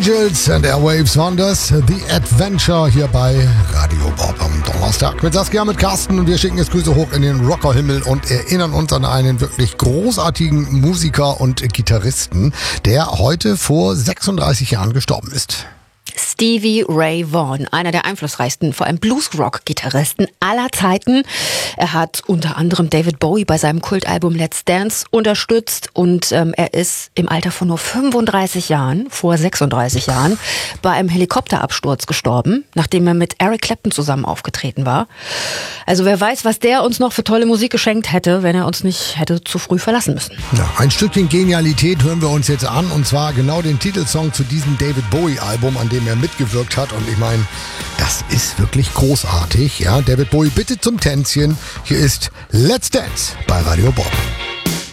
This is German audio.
Angels and Airwaves waren das. The Adventure hier bei Radio Bob am Donnerstag mit Saskia, mit Carsten, und wir schicken jetzt Grüße hoch in den Rockerhimmel und erinnern uns an einen wirklich großartigen Musiker und Gitarristen, der heute vor 36 Jahren gestorben ist. Stevie Ray Vaughan, einer der einflussreichsten, vor allem Blues-Rock-Gitarristen aller Zeiten. Er hat unter anderem David Bowie bei seinem Kultalbum Let's Dance unterstützt und er ist im Alter von nur 35 Jahren, vor 36 Jahren, bei einem Helikopterabsturz gestorben, nachdem er mit Eric Clapton zusammen aufgetreten war. Also wer weiß, was der uns noch für tolle Musik geschenkt hätte, wenn er uns nicht hätte zu früh verlassen müssen. Ja, ein Stückchen Genialität hören wir uns jetzt an, und zwar genau den Titelsong zu diesem David Bowie-Album, an dem er mitgewirkt hat, und ich meine, das ist wirklich großartig. Ja, David Bowie, bitte zum Tänzchen. Hier ist Let's Dance bei Radio Bob.